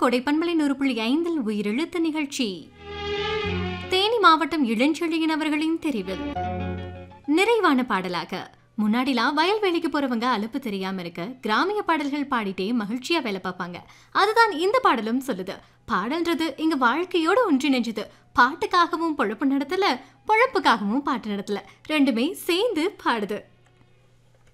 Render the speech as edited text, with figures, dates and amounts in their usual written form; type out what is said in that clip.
கொடை பண்பலை 100.5 உயிரெழுத்து நிகழ்ச்சி. தேனி மாவட்டம் இளஞ்செழியன் அவர்களின் தெரிவில் நிறைவான பாடலாக முன்னாடிலாம் வயல்வெளிக்கு போறவங்க அலுப்பு தெரியாம இருக்க கிராமிய பாடல்கள் பாடிட்டே மகிழ்ச்சியா வேலை பார்ப்பாங்க. அதுதான் இந்த பாடலும் சொல்லுது. பாடல்ன்றது இங்க வாழ்க்கையோட ஒன்றிணைஞ்சது. பாட்டுக்காகவும் பொழப்பு நடத்தல, பொழப்புக்காகவும் பாட்டு நடத்தல, ரெண்டுமே சேர்ந்து பாடுது.